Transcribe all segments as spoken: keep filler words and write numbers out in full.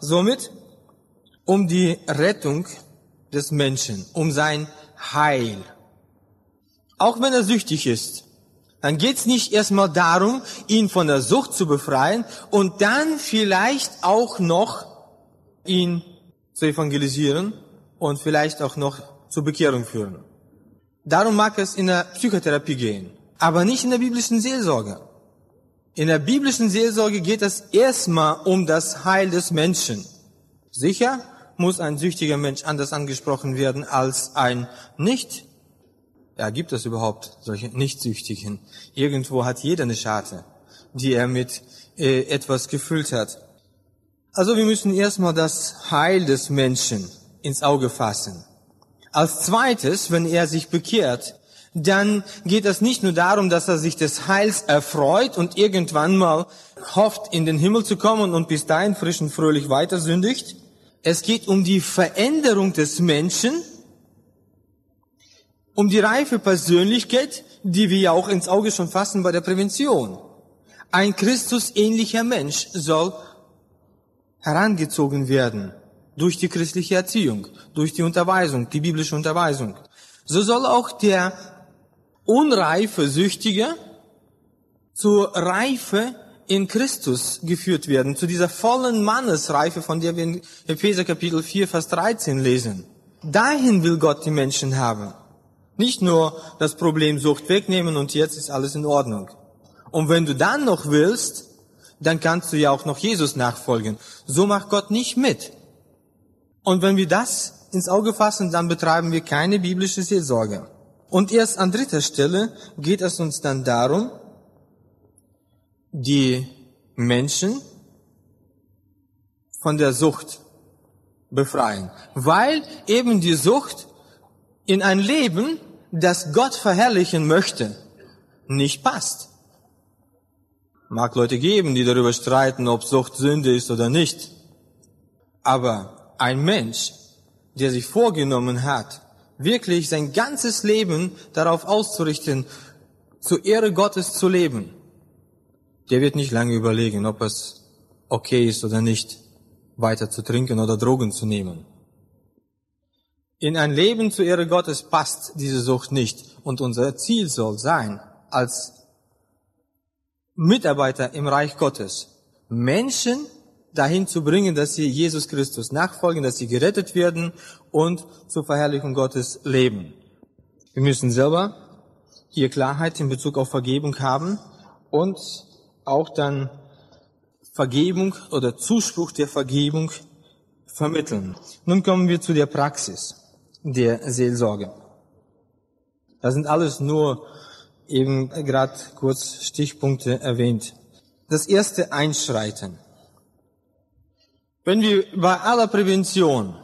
somit um die Rettung des Menschen, um sein Heil. Auch wenn er süchtig ist, dann geht's nicht erstmal darum, ihn von der Sucht zu befreien und dann vielleicht auch noch ihn zu evangelisieren und vielleicht auch noch zur Bekehrung führen. Darum mag es in der Psychotherapie gehen, aber nicht in der biblischen Seelsorge. In der biblischen Seelsorge geht es erstmal um das Heil des Menschen. Sicher muss ein süchtiger Mensch anders angesprochen werden als ein nicht. Ja, gibt es überhaupt solche Nicht-Süchtigen? Irgendwo hat jeder eine Scharte, die er mit äh, etwas gefüllt hat. Also wir müssen erstmal das Heil des Menschen ins Auge fassen. Als zweites, wenn er sich bekehrt, dann geht es nicht nur darum, dass er sich des Heils erfreut und irgendwann mal hofft, in den Himmel zu kommen und bis dahin frisch und fröhlich weiter sündigt. Es geht um die Veränderung des Menschen, um die reife Persönlichkeit, die wir ja auch ins Auge schon fassen bei der Prävention. Ein Christusähnlicher Mensch soll herangezogen werden durch die christliche Erziehung, durch die Unterweisung, die biblische Unterweisung. So soll auch der unreife Süchtige zur Reife in Christus geführt werden, zu dieser vollen Mannesreife, von der wir in Epheser Kapitel vier, Vers dreizehn lesen. Dahin will Gott die Menschen haben. Nicht nur das Problem Sucht wegnehmen und jetzt ist alles in Ordnung. Und wenn du dann noch willst, dann kannst du ja auch noch Jesus nachfolgen. So macht Gott nicht mit. Und wenn wir das ins Auge fassen, dann betreiben wir keine biblische Seelsorge. Und erst an dritter Stelle geht es uns dann darum, die Menschen von der Sucht befreien. Weil eben die Sucht in ein Leben, das Gott verherrlichen möchte, nicht passt. Mag Leute geben, die darüber streiten, ob Sucht Sünde ist oder nicht. Aber ein Mensch, der sich vorgenommen hat, wirklich sein ganzes Leben darauf auszurichten, zur Ehre Gottes zu leben, der wird nicht lange überlegen, ob es okay ist oder nicht, weiter zu trinken oder Drogen zu nehmen. In ein Leben zur Ehre Gottes passt diese Sucht nicht. Und unser Ziel soll sein, als Mitarbeiter im Reich Gottes, Menschen dahin zu bringen, dass sie Jesus Christus nachfolgen, dass sie gerettet werden und zur Verherrlichung Gottes leben. Wir müssen selber hier Klarheit in Bezug auf Vergebung haben und auch dann Vergebung oder Zuspruch der Vergebung vermitteln. Nun kommen wir zu der Praxis der Seelsorge. Das sind alles nur eben gerade kurz Stichpunkte erwähnt. Das erste, Einschreiten. Wenn wir bei aller Prävention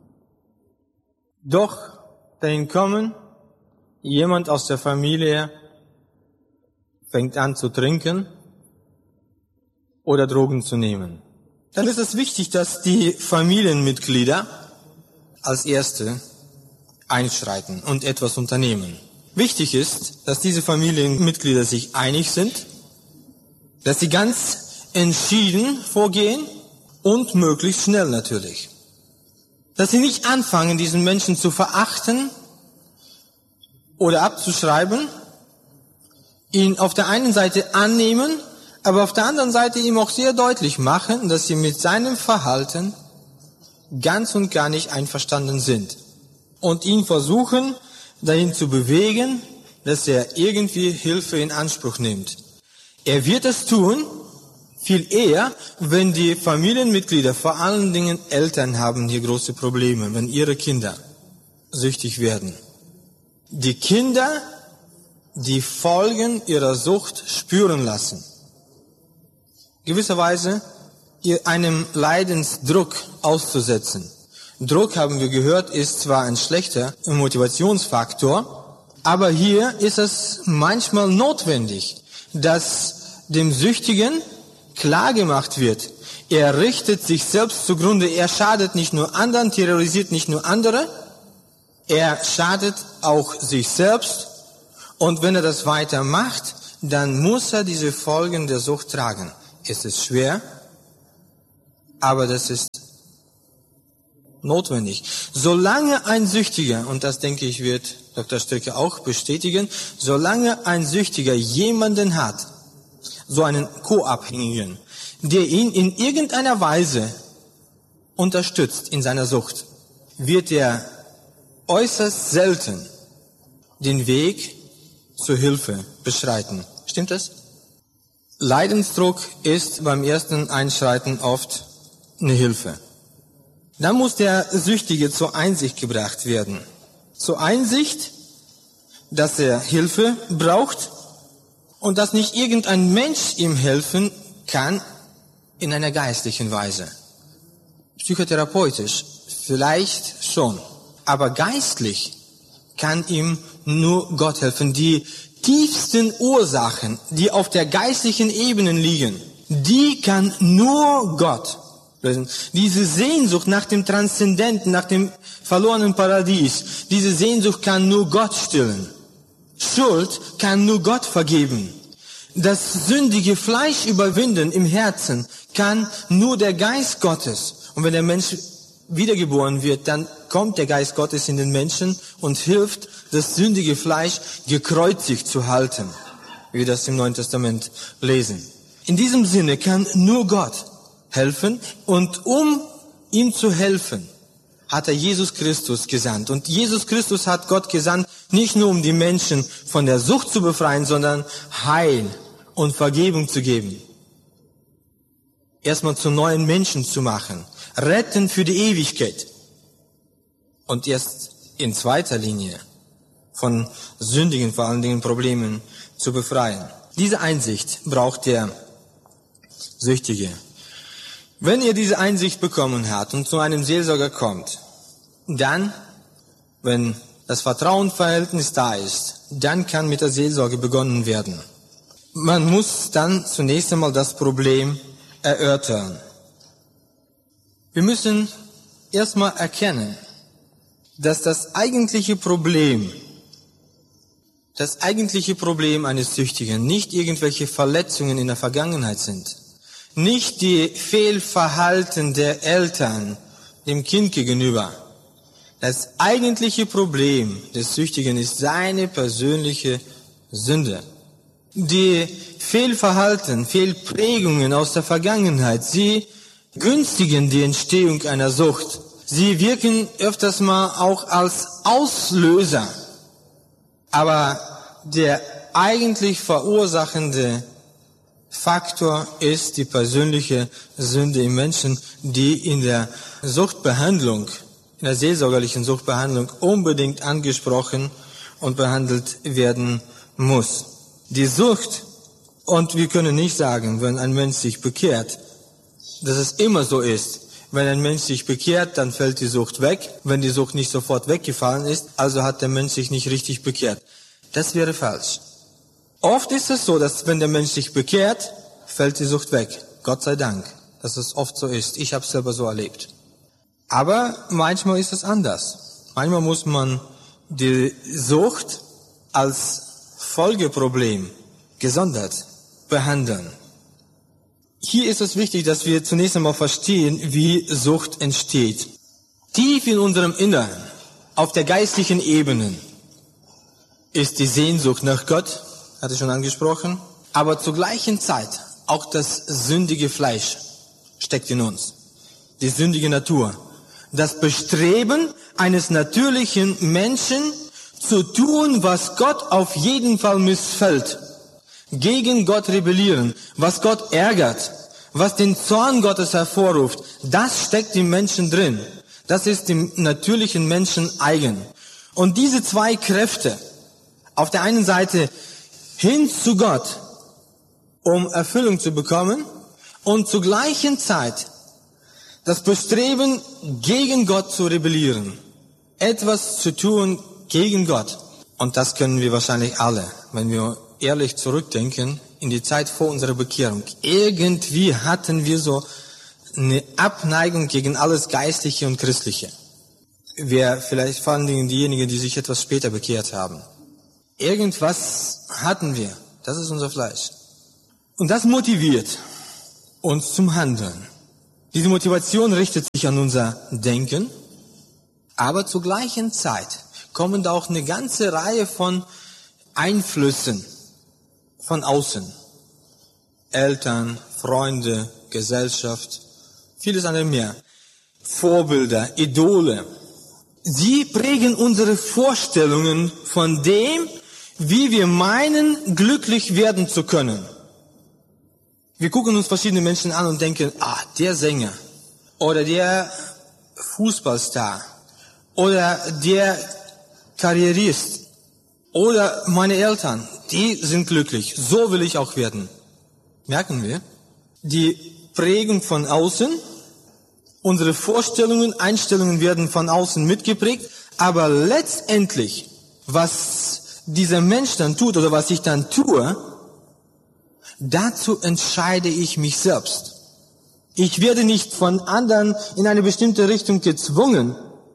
doch dahin kommen, jemand aus der Familie fängt an zu trinken oder Drogen zu nehmen, dann ist es wichtig, dass die Familienmitglieder als Erste einschreiten und etwas unternehmen. Wichtig ist, dass diese Familienmitglieder sich einig sind, dass sie ganz entschieden vorgehen und möglichst schnell natürlich. Dass sie nicht anfangen, diesen Menschen zu verachten oder abzuschreiben, ihn auf der einen Seite annehmen, aber auf der anderen Seite ihm auch sehr deutlich machen, dass sie mit seinem Verhalten ganz und gar nicht einverstanden sind. Und ihn versuchen, dahin zu bewegen, dass er irgendwie Hilfe in Anspruch nimmt. Er wird es tun, viel eher, wenn die Familienmitglieder, vor allen Dingen Eltern, haben hier große Probleme, wenn ihre Kinder süchtig werden. Die Kinder die Folgen ihrer Sucht spüren lassen. Gewisserweise einem Leidensdruck auszusetzen. Druck, haben wir gehört, ist zwar ein schlechter Motivationsfaktor, aber hier ist es manchmal notwendig, dass dem Süchtigen klar gemacht wird, er richtet sich selbst zugrunde, er schadet nicht nur anderen, terrorisiert nicht nur andere, er schadet auch sich selbst, und wenn er das weiter macht, dann muss er diese Folgen der Sucht tragen. Es ist schwer, aber das ist notwendig. Solange ein Süchtiger, und das denke ich wird Doktor Stricke auch bestätigen, solange ein Süchtiger jemanden hat, so einen Co-Abhängigen, der ihn in irgendeiner Weise unterstützt in seiner Sucht, wird er äußerst selten den Weg zur Hilfe beschreiten. Stimmt das? Leidensdruck ist beim ersten Einschreiten oft eine Hilfe. Dann muss der Süchtige zur Einsicht gebracht werden. Zur Einsicht, dass er Hilfe braucht und dass nicht irgendein Mensch ihm helfen kann in einer geistlichen Weise. Psychotherapeutisch vielleicht schon, aber geistlich kann ihm nur Gott helfen. Die tiefsten Ursachen, die auf der geistlichen Ebene liegen, die kann nur Gott lösen. Diese Sehnsucht nach dem Transzendenten, nach dem verlorenen Paradies, diese Sehnsucht kann nur Gott stillen. Schuld kann nur Gott vergeben. Das sündige Fleisch überwinden im Herzen kann nur der Geist Gottes. Und wenn der Mensch wiedergeboren wird, dann kommt der Geist Gottes in den Menschen und hilft, das sündige Fleisch gekreuzigt zu halten, wie wir das im Neuen Testament lesen. In diesem Sinne kann nur Gott helfen, und um ihm zu helfen, hat er Jesus Christus gesandt. Und Jesus Christus hat Gott gesandt, nicht nur um die Menschen von der Sucht zu befreien, sondern Heil und Vergebung zu geben. Erstmal zu neuen Menschen zu machen, retten für die Ewigkeit. Und erst in zweiter Linie von sündigen, vor allen Dingen Problemen zu befreien. Diese Einsicht braucht der Süchtige. Wenn ihr diese Einsicht bekommen habt und zu einem Seelsorger kommt, dann, wenn das Vertrauensverhältnis da ist, dann kann mit der Seelsorge begonnen werden. Man muss dann zunächst einmal das Problem erörtern. Wir müssen erstmal erkennen, dass das eigentliche Problem, das eigentliche Problem eines Süchtigen nicht irgendwelche Verletzungen in der Vergangenheit sind, nicht die Fehlverhalten der Eltern dem Kind gegenüber. Das eigentliche Problem des Süchtigen ist seine persönliche Sünde. Die Fehlverhalten, Fehlprägungen aus der Vergangenheit, sie günstigen die Entstehung einer Sucht. Sie wirken öfters mal auch als Auslöser. Aber der eigentlich verursachende Faktor ist die persönliche Sünde im Menschen, die in der Suchtbehandlung, in der seelsorgerlichen Suchtbehandlung unbedingt angesprochen und behandelt werden muss. Die Sucht, und wir können nicht sagen, wenn ein Mensch sich bekehrt, dass es immer so ist. Wenn ein Mensch sich bekehrt, dann fällt die Sucht weg. Wenn die Sucht nicht sofort weggefallen ist, also hat der Mensch sich nicht richtig bekehrt. Das wäre falsch. Oft ist es so, dass wenn der Mensch sich bekehrt, fällt die Sucht weg. Gott sei Dank, dass es oft so ist. Ich habe es selber so erlebt. Aber manchmal ist es anders. Manchmal muss man die Sucht als Folgeproblem gesondert behandeln. Hier ist es wichtig, dass wir zunächst einmal verstehen, wie Sucht entsteht. Tief in unserem Inneren, auf der geistlichen Ebene, ist die Sehnsucht nach Gott, hatte ich schon angesprochen, aber zur gleichen Zeit auch das sündige Fleisch steckt in uns, die sündige Natur. Das Bestreben eines natürlichen Menschen zu tun, was Gott auf jeden Fall missfällt, gegen Gott rebellieren, was Gott ärgert, was den Zorn Gottes hervorruft, das steckt im Menschen drin. Das ist dem natürlichen Menschen eigen. Und diese zwei Kräfte, auf der einen Seite hin zu Gott, um Erfüllung zu bekommen, und zur gleichen Zeit das Bestreben, gegen Gott zu rebellieren, etwas zu tun gegen Gott. Und das können wir wahrscheinlich alle, wenn wir ehrlich zurückdenken, in die Zeit vor unserer Bekehrung. Irgendwie hatten wir so eine Abneigung gegen alles Geistliche und Christliche. Wir, vielleicht vor allen Dingen diejenigen, die sich etwas später bekehrt haben. Irgendwas hatten wir. Das ist unser Fleisch. Und das motiviert uns zum Handeln. Diese Motivation richtet sich an unser Denken, Aber zur gleichen Zeit kommen da auch eine ganze Reihe von Einflüssen von außen. Eltern, Freunde, Gesellschaft, vieles andere mehr. Vorbilder, Idole. Sie prägen unsere Vorstellungen von dem, wie wir meinen, glücklich werden zu können. Wir gucken uns verschiedene Menschen an und denken, ah, der Sänger oder der Fußballstar oder der Karrierist oder meine Eltern, die sind glücklich. So will ich auch werden. Merken wir? Die Prägung von außen, unsere Vorstellungen, Einstellungen werden von außen mitgeprägt, aber letztendlich, was dieser Mensch dann tut oder was ich dann tue, dazu entscheide ich mich selbst. Ich werde nicht von anderen in eine bestimmte Richtung gezwungen.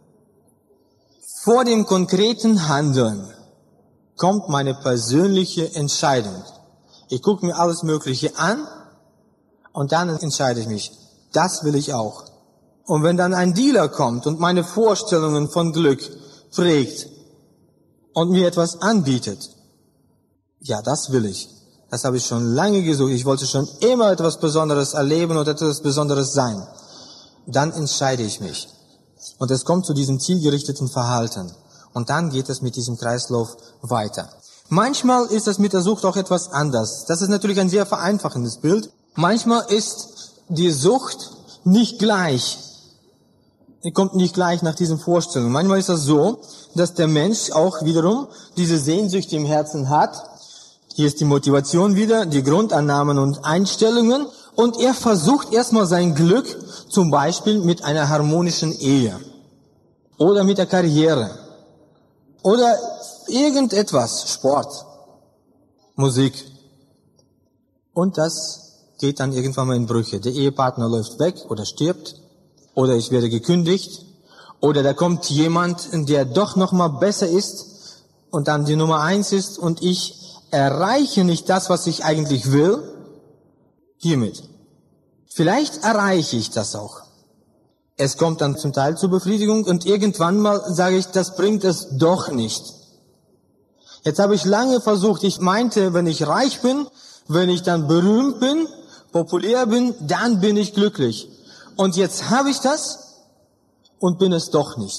Vor dem konkreten Handeln kommt meine persönliche Entscheidung. Ich gucke mir alles Mögliche an und dann entscheide ich mich. Das will ich auch. Und wenn dann ein Dealer kommt und meine Vorstellungen von Glück prägt und mir etwas anbietet, ja, das will ich. Das habe ich schon lange gesucht. Ich wollte schon immer etwas Besonderes erleben oder etwas Besonderes sein. Dann entscheide ich mich. Und es kommt zu diesem zielgerichteten Verhalten. Und dann geht es mit diesem Kreislauf weiter. Manchmal ist es mit der Sucht auch etwas anders. Das ist natürlich ein sehr vereinfachendes Bild. Manchmal ist die Sucht nicht gleich. Sie kommt nicht gleich nach diesen Vorstellungen. Manchmal ist es so, dass der Mensch auch wiederum diese Sehnsüchte im Herzen hat. Hier ist die Motivation wieder, die Grundannahmen und Einstellungen. Und er versucht erstmal sein Glück, zum Beispiel mit einer harmonischen Ehe. Oder mit der Karriere. Oder irgendetwas, Sport, Musik. Und das geht dann irgendwann mal in Brüche. Der Ehepartner läuft weg oder stirbt. Oder ich werde gekündigt. Oder da kommt jemand, der doch noch mal besser ist und dann die Nummer eins ist und ich erreiche nicht das, was ich eigentlich will, hiermit. Vielleicht erreiche ich das auch. Es kommt dann zum Teil zur Befriedigung und irgendwann mal sage ich, das bringt es doch nicht. Jetzt habe ich lange versucht, ich meinte, wenn ich reich bin, wenn ich dann berühmt bin, populär bin, dann bin ich glücklich. Und jetzt habe ich das und bin es doch nicht.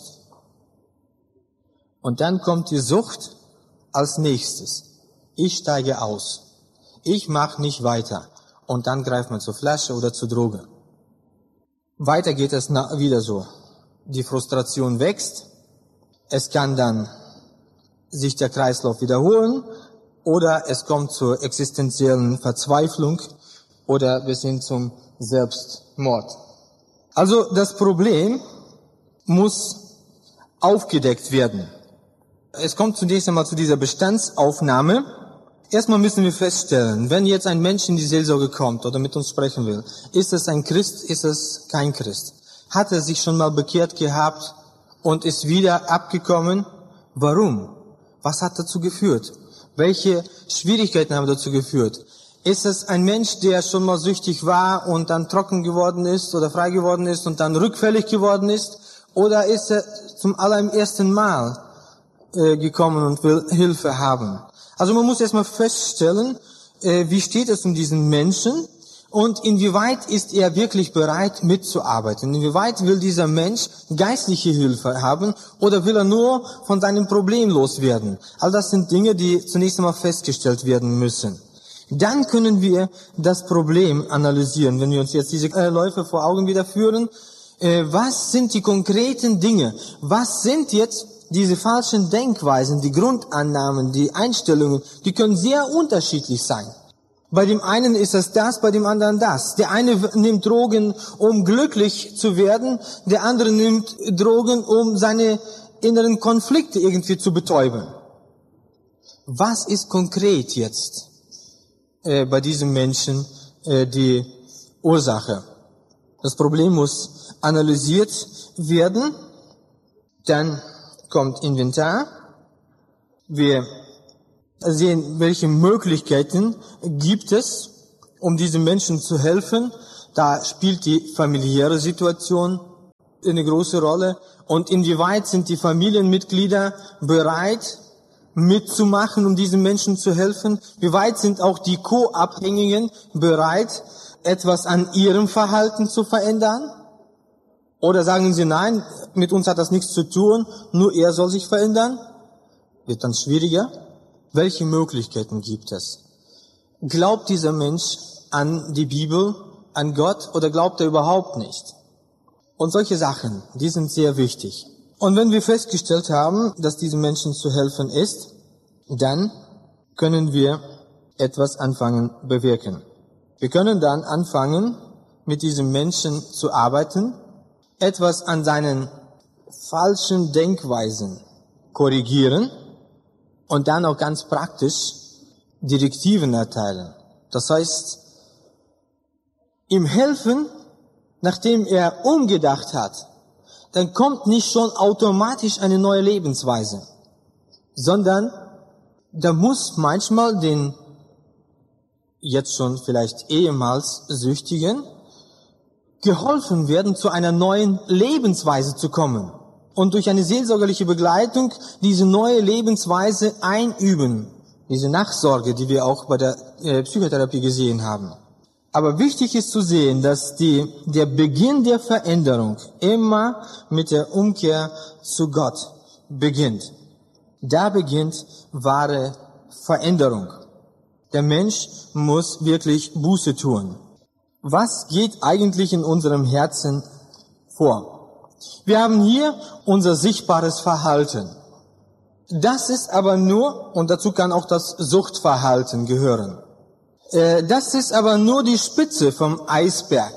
Und dann kommt die Sucht als nächstes. Ich steige aus. Ich mache nicht weiter. Und dann greift man zur Flasche oder zur Droge. Weiter geht es wieder so. Die Frustration wächst. Es kann dann sich der Kreislauf wiederholen oder es kommt zur existenziellen Verzweiflung oder bis hin zum Selbstmord. Also das Problem muss aufgedeckt werden. Es kommt zunächst einmal zu dieser Bestandsaufnahme. Erstmal müssen wir feststellen, wenn jetzt ein Mensch in die Seelsorge kommt oder mit uns sprechen will, ist es ein Christ, ist es kein Christ? Hat er sich schon mal bekehrt gehabt und ist wieder abgekommen? Warum? Was hat dazu geführt? Welche Schwierigkeiten haben dazu geführt? Ist es ein Mensch, der schon mal süchtig war und dann trocken geworden ist oder frei geworden ist und dann rückfällig geworden ist? Oder ist er zum allerersten Mal äh, gekommen und will Hilfe haben? Also man muss erstmal feststellen, äh, wie steht es um diesen Menschen und inwieweit ist er wirklich bereit mitzuarbeiten. Inwieweit will dieser Mensch geistliche Hilfe haben oder will er nur von seinem Problem loswerden. All das sind Dinge, die zunächst einmal festgestellt werden müssen. Dann können wir das Problem analysieren, wenn wir uns jetzt diese äh, Läufe vor Augen wieder führen. Äh, was sind die konkreten Dinge? Was sind jetzt diese falschen Denkweisen, die Grundannahmen, die Einstellungen, die können sehr unterschiedlich sein. Bei dem einen ist es das, bei dem anderen das. Der eine nimmt Drogen, um glücklich zu werden, der andere nimmt Drogen, um seine inneren Konflikte irgendwie zu betäuben. Was ist konkret jetzt äh, bei diesem Menschen äh, die Ursache? Das Problem muss analysiert werden, dann kommt Inventar. Wir sehen, welche Möglichkeiten gibt es, um diesen Menschen zu helfen. Da spielt die familiäre Situation eine große Rolle. Und inwieweit sind die Familienmitglieder bereit, mitzumachen, um diesen Menschen zu helfen? Wie weit sind auch die Co-Abhängigen bereit, etwas an ihrem Verhalten zu verändern? Oder sagen sie, nein, mit uns hat das nichts zu tun, nur er soll sich verändern? Wird dann schwieriger. Welche Möglichkeiten gibt es? Glaubt dieser Mensch an die Bibel, an Gott, oder glaubt er überhaupt nicht? Und solche Sachen, die sind sehr wichtig. Und wenn wir festgestellt haben, dass diesen Menschen zu helfen ist, dann können wir etwas anfangen bewirken. Wir können dann anfangen, mit diesem Menschen zu arbeiten, etwas an seinen falschen Denkweisen korrigieren und dann auch ganz praktisch Direktiven erteilen. Das heißt, ihm helfen, nachdem er umgedacht hat, dann kommt nicht schon automatisch eine neue Lebensweise, sondern da muss manchmal den jetzt schon vielleicht ehemals Süchtigen geholfen werden, zu einer neuen Lebensweise zu kommen und durch eine seelsorgerliche Begleitung diese neue Lebensweise einüben, diese Nachsorge, die wir auch bei der äh, Psychotherapie gesehen haben. Aber wichtig ist zu sehen, dass die, der Beginn der Veränderung immer mit der Umkehr zu Gott beginnt. Da beginnt wahre Veränderung. Der Mensch muss wirklich Buße tun. Was geht eigentlich in unserem Herzen vor? Wir haben hier unser sichtbares Verhalten. Das ist aber nur, und dazu kann auch das Suchtverhalten gehören, das ist aber nur die Spitze vom Eisberg.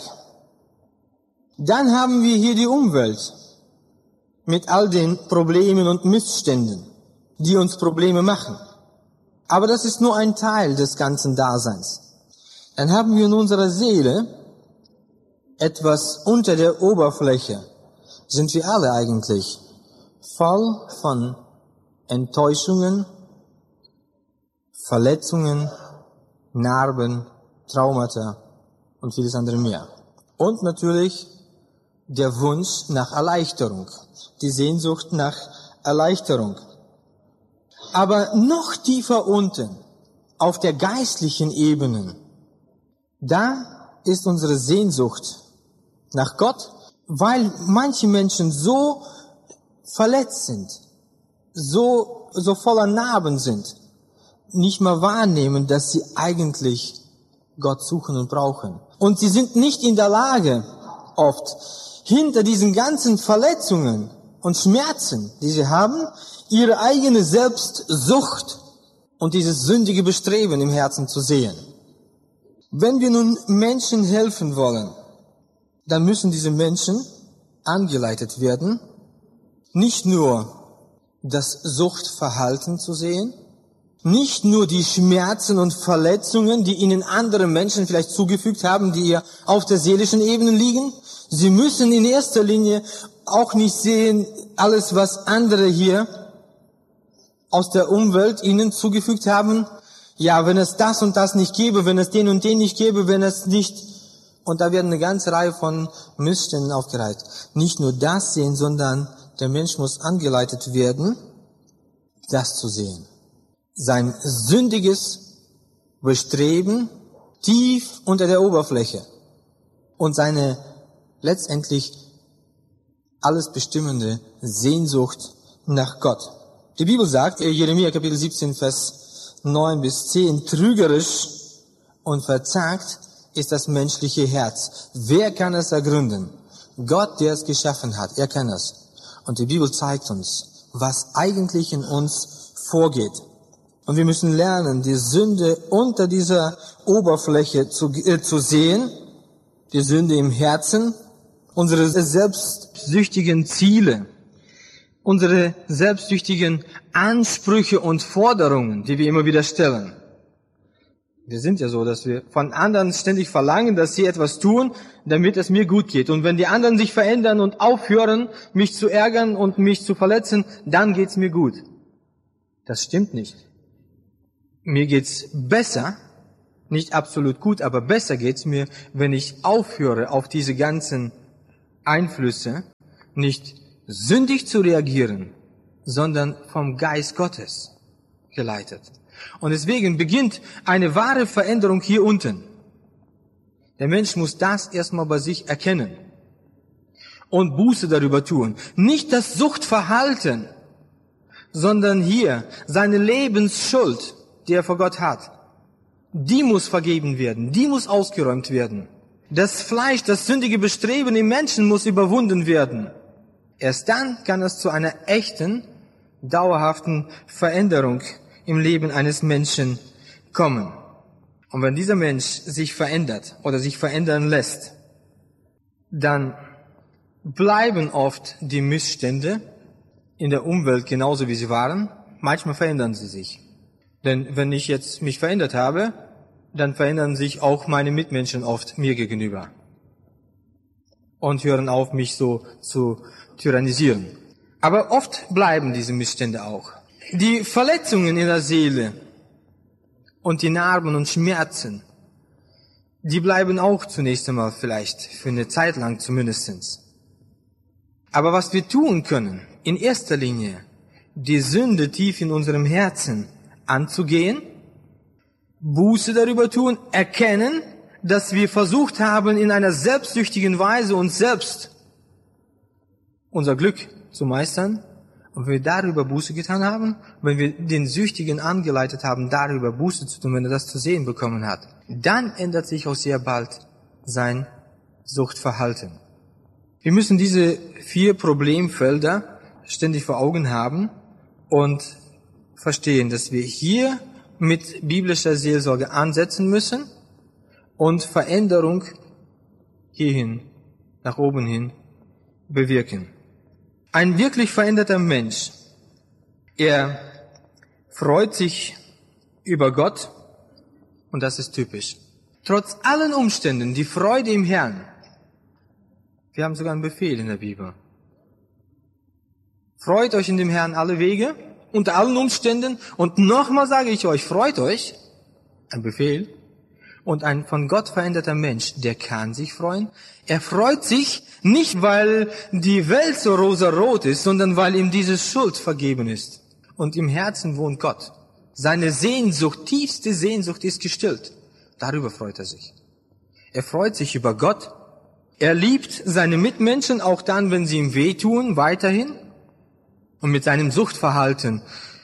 Dann haben wir hier die Umwelt mit all den Problemen und Missständen, die uns Probleme machen. Aber das ist nur ein Teil des ganzen Daseins. Dann haben wir in unserer Seele etwas unter der Oberfläche. Sind wir alle eigentlich voll von Enttäuschungen, Verletzungen, Narben, Traumata und vieles andere mehr. Und natürlich der Wunsch nach Erleichterung, die Sehnsucht nach Erleichterung. Aber noch tiefer unten, auf der geistlichen Ebene, da ist unsere Sehnsucht nach Gott, weil manche Menschen so verletzt sind, so, so voller Narben sind, nicht mal wahrnehmen, dass sie eigentlich Gott suchen und brauchen. Und sie sind nicht in der Lage, oft hinter diesen ganzen Verletzungen und Schmerzen, die sie haben, ihre eigene Selbstsucht und dieses sündige Bestreben im Herzen zu sehen. Wenn wir nun Menschen helfen wollen, dann müssen diese Menschen angeleitet werden, nicht nur das Suchtverhalten zu sehen, nicht nur die Schmerzen und Verletzungen, die ihnen andere Menschen vielleicht zugefügt haben, die ihr auf der seelischen Ebene liegen. Sie müssen in erster Linie auch nicht sehen, alles, was andere hier aus der Umwelt ihnen zugefügt haben. Ja, wenn es das und das nicht gäbe, wenn es den und den nicht gäbe, wenn es nicht... Und da werden eine ganze Reihe von Missständen aufgereiht. Nicht nur das sehen, sondern der Mensch muss angeleitet werden, das zu sehen. Sein sündiges Bestreben tief unter der Oberfläche und seine letztendlich alles bestimmende Sehnsucht nach Gott. Die Bibel sagt, Jeremia Kapitel siebzehn, Vers neun bis zehn, trügerisch und verzagt ist das menschliche Herz. Wer kann es ergründen? Gott, der es geschaffen hat, er kann es. Und die Bibel zeigt uns, was eigentlich in uns vorgeht. Und wir müssen lernen, die Sünde unter dieser Oberfläche zu, äh, zu sehen, die Sünde im Herzen, unsere selbstsüchtigen Ziele, unsere selbstsüchtigen Ansprüche und Forderungen, die wir immer wieder stellen. Wir sind ja so, dass wir von anderen ständig verlangen, dass sie etwas tun, damit es mir gut geht. Und wenn die anderen sich verändern und aufhören, mich zu ärgern und mich zu verletzen, dann geht's mir gut. Das stimmt nicht. Mir geht's besser, nicht absolut gut, aber besser geht's mir, wenn ich aufhöre, auf diese ganzen Einflüsse nicht sündig zu reagieren, sondern vom Geist Gottes geleitet. Und deswegen beginnt eine wahre Veränderung hier unten. Der Mensch muss das erstmal bei sich erkennen und Buße darüber tun. Nicht das Suchtverhalten, sondern hier seine Lebensschuld, die er vor Gott hat. Die muss vergeben werden, die muss ausgeräumt werden. Das Fleisch, das sündige Bestreben im Menschen muss überwunden werden. Erst dann kann es zu einer echten, dauerhaften Veränderung im Leben eines Menschen kommen. Und wenn dieser Mensch sich verändert oder sich verändern lässt, dann bleiben oft die Missstände in der Umwelt genauso wie sie waren. Manchmal verändern sie sich. Denn wenn ich jetzt mich verändert habe, dann verändern sich auch meine Mitmenschen oft mir gegenüber und hören auf, mich so zu tyrannisieren. Aber oft bleiben diese Missstände auch. Die Verletzungen in der Seele und die Narben und Schmerzen, die bleiben auch zunächst einmal vielleicht für eine Zeit lang zumindestens. Aber was wir tun können, in erster Linie, die Sünde tief in unserem Herzen anzugehen, Buße darüber tun, erkennen, dass wir versucht haben, in einer selbstsüchtigen Weise uns selbst unser Glück zu meistern. Und wenn wir darüber Buße getan haben, wenn wir den Süchtigen angeleitet haben, darüber Buße zu tun, wenn er das zu sehen bekommen hat, dann ändert sich auch sehr bald sein Suchtverhalten. Wir müssen diese vier Problemfelder ständig vor Augen haben und verstehen, dass wir hier mit biblischer Seelsorge ansetzen müssen und Veränderung hierhin, nach oben hin, bewirken. Ein wirklich veränderter Mensch, er freut sich über Gott, und das ist typisch. Trotz allen Umständen, die Freude im Herrn. Wir haben sogar einen Befehl in der Bibel. Freut euch in dem Herrn alle Wege, unter allen Umständen. Und nochmal sage ich euch, freut euch. Ein Befehl. Und ein von Gott veränderter Mensch, der kann sich freuen. Er freut sich nicht, weil die Welt so rosarot ist, sondern weil ihm diese Schuld vergeben ist. Und im Herzen wohnt Gott. Seine Sehnsucht, tiefste Sehnsucht ist gestillt. Darüber freut er sich. Er freut sich über Gott. Er liebt seine Mitmenschen, auch dann, wenn sie ihm wehtun, weiterhin. Und mit seinem Suchtverhalten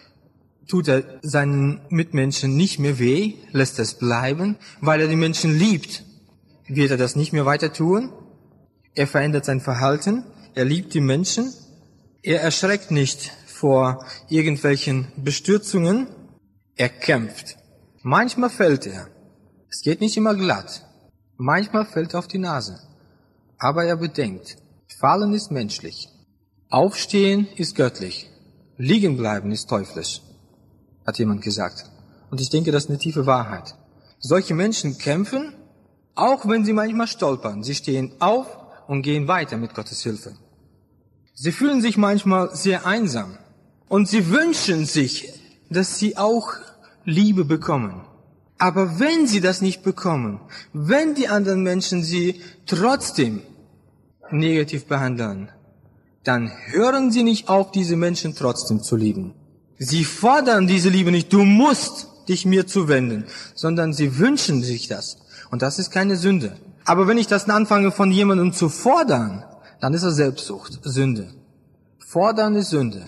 tut er seinen Mitmenschen nicht mehr weh, lässt es bleiben, weil er die Menschen liebt. Wird er das nicht mehr weiter tun? Er verändert sein Verhalten, er liebt die Menschen, er erschreckt nicht vor irgendwelchen Bestürzungen, er kämpft. Manchmal fällt er. Es geht nicht immer glatt. Manchmal fällt er auf die Nase. Aber er bedenkt, Fallen ist menschlich. Aufstehen ist göttlich. Liegen bleiben ist teuflisch, hat jemand gesagt. Und ich denke, das ist eine tiefe Wahrheit. Solche Menschen kämpfen, auch wenn sie manchmal stolpern. Sie stehen auf und gehen weiter mit Gottes Hilfe. Sie fühlen sich manchmal sehr einsam. Und sie wünschen sich, dass sie auch Liebe bekommen. Aber wenn sie das nicht bekommen, wenn die anderen Menschen sie trotzdem negativ behandeln, dann hören sie nicht auf, diese Menschen trotzdem zu lieben. Sie fordern diese Liebe nicht, du musst dich mir zuwenden, sondern sie wünschen sich das. Und das ist keine Sünde. Aber wenn ich das anfange, von jemandem zu fordern, dann ist das Selbstsucht, Sünde. Fordern ist Sünde.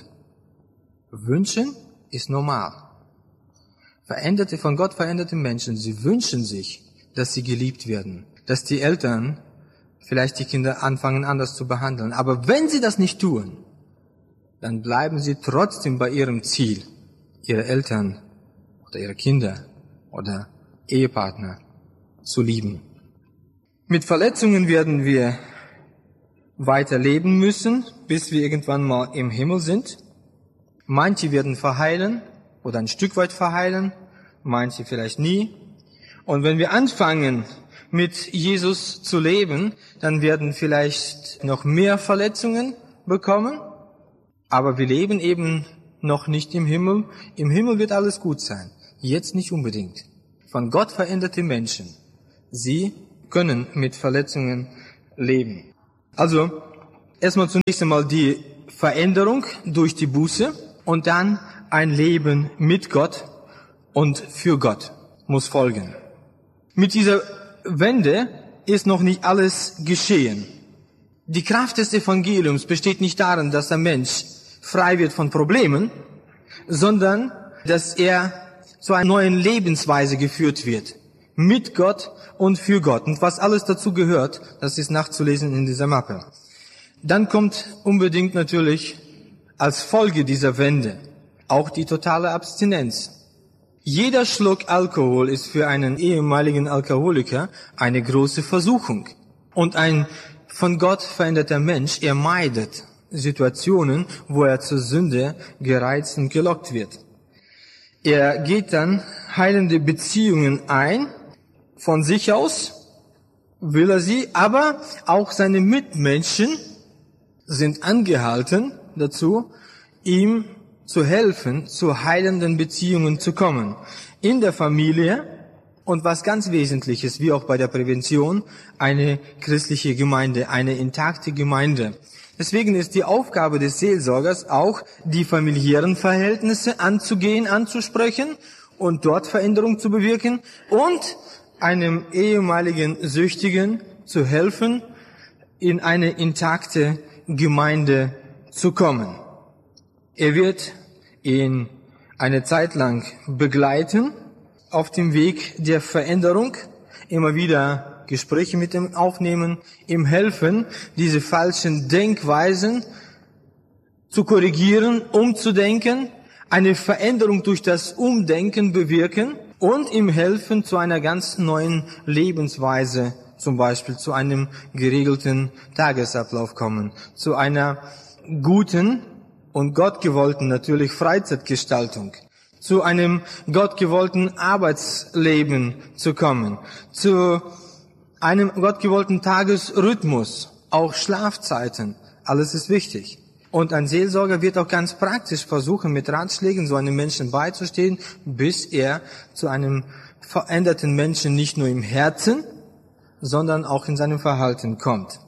Wünschen ist normal. Veränderte, von Gott veränderte Menschen, sie wünschen sich, dass sie geliebt werden, dass die Eltern vielleicht die Kinder anfangen anders zu behandeln. Aber wenn sie das nicht tun, dann bleiben sie trotzdem bei ihrem Ziel, ihre Eltern oder ihre Kinder oder Ehepartner zu lieben. Mit Verletzungen werden wir weiter leben müssen, bis wir irgendwann mal im Himmel sind. Manche werden verheilen oder ein Stück weit verheilen, manche vielleicht nie. Und wenn wir anfangen, mit Jesus zu leben, dann werden vielleicht noch mehr Verletzungen bekommen, aber wir leben eben noch nicht im Himmel. Im Himmel wird alles gut sein, jetzt nicht unbedingt. Von Gott veränderte Menschen, sie können mit Verletzungen leben. Also, Erstmal zunächst einmal die Veränderung durch die Buße und dann ein Leben mit Gott und für Gott muss folgen. Mit dieser Wende ist noch nicht alles geschehen. Die Kraft des Evangeliums besteht nicht darin, dass der Mensch frei wird von Problemen, sondern dass er zu einer neuen Lebensweise geführt wird. Mit Gott und für Gott. Und was alles dazu gehört, das ist nachzulesen in dieser Mappe. Dann kommt unbedingt natürlich als Folge dieser Wende auch die totale Abstinenz. Jeder Schluck Alkohol ist für einen ehemaligen Alkoholiker eine große Versuchung. Und ein von Gott veränderter Mensch, er meidet Situationen, wo er zur Sünde gereizt und gelockt wird. Er geht dann heilende Beziehungen ein, von sich aus will er sie, aber auch seine Mitmenschen sind angehalten dazu, ihm zu helfen, zu heilenden Beziehungen zu kommen. In der Familie und was ganz Wesentliches, wie auch bei der Prävention, eine christliche Gemeinde, eine intakte Gemeinde. Deswegen ist die Aufgabe des Seelsorgers auch, die familiären Verhältnisse anzugehen, anzusprechen und dort Veränderung zu bewirken und einem ehemaligen Süchtigen zu helfen, in eine intakte Gemeinde zu kommen. Er wird ihn eine Zeit lang begleiten auf dem Weg der Veränderung, immer wieder Gespräche mit ihm aufnehmen, ihm helfen, diese falschen Denkweisen zu korrigieren, umzudenken, eine Veränderung durch das Umdenken bewirken und ihm helfen zu einer ganz neuen Lebensweise, zum Beispiel zu einem geregelten Tagesablauf kommen, zu einer guten und gottgewollten natürlich Freizeitgestaltung, zu einem gottgewollten Arbeitsleben zu kommen, zu einem gottgewollten Tagesrhythmus, auch Schlafzeiten, alles ist wichtig. Und ein Seelsorger wird auch ganz praktisch versuchen, mit Ratschlägen so einem Menschen beizustehen, bis er zu einem veränderten Menschen nicht nur im Herzen, sondern auch in seinem Verhalten kommt.